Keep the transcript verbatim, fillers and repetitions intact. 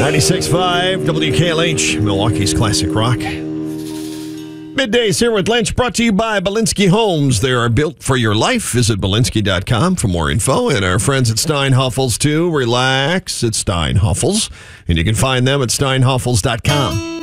ninety-six point five W K L H, Milwaukee's classic rock. Middays here with Lynch, brought to you by Belinsky Homes. They are built for your life. Visit Belinsky dot com for more info. And our friends at Steinhoffels, too. Relax at Steinhoffels. And you can find them at Steinhoffels dot com.